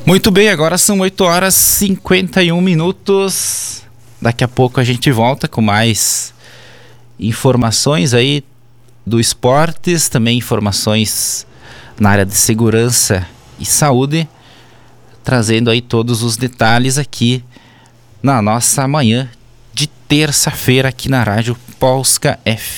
Muito bem, agora são 8 horas e 51 minutos. Daqui a pouco a gente volta com mais informações aí do esportes, também informações na área de segurança e saúde, trazendo aí todos os detalhes aqui na nossa manhã de terça-feira aqui na Rádio Polska FM.